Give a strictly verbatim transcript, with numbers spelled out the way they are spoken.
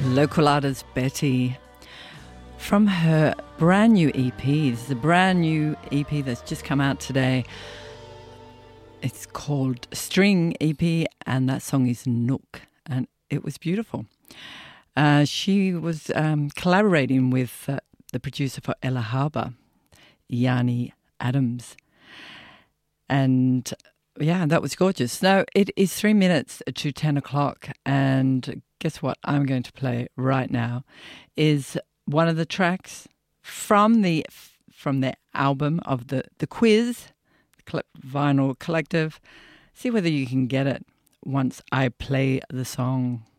Local artist Betty from her brand new E P. This is a brand new E P that's just come out today. It's called String E P and that song is Nook, and it was beautiful. Uh, she was um, collaborating with uh, the producer for Ella Harbour, Yanni Adams. And yeah, that was gorgeous. Now, it is three minutes to ten o'clock, and guess what I'm going to play right now is one of the tracks from the from the album of the, the Quiz, Vinyl Collective. See whether you can get it once I play the song.